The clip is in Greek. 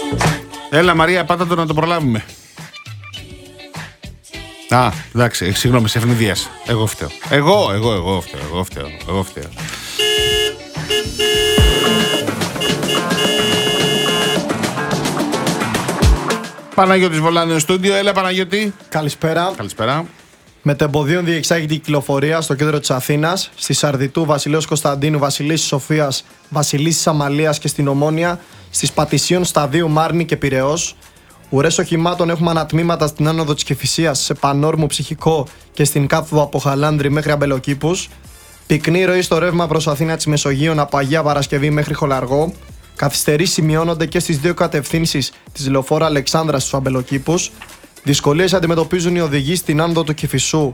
Έλα Μαρία, πάτα το να το προλάβουμε. Α, εντάξει, συγγνώμη, σε ευνηδίασα. Εγώ φταίω. Εγώ φταίω. Παναγιώτης Βολάνιο στούντιο. Έλα Παναγιώτη. Καλησπέρα. Καλησπέρα. Μετεμποδίων διεξάγεται η κυκλοφορία στο κέντρο της Αθήνας, στη Σαρδιτού, Βασιλέως Κωνσταντίνου, Βασιλίσσης Σοφίας, Βασιλίσσης Αμαλίας και στην Ομόνια, στις Πατησίων Σταδίου, Μάρνη και Πειραιώς. Ουρές οχημάτων έχουμε ανατμήματα στην άνοδο της Κηφισίας, σε Πανόρμου Ψυχικό και στην κάθοδο από Χαλάνδρη μέχρι Αμπελοκήπους. Πυκνή ροή στο ρεύμα προς Αθήνα της Μεσογείων από Αγία Παρασκευή μέχρι Χολαργό. Καθυστερήσεις σημειώνονται και στις δύο κατευθύνσεις της λεωφόρου Αλεξάνδρας στους Αμπελοκήπους. Δυσκολίες αντιμετωπίζουν οι οδηγοί στην άνοδο του Κηφισού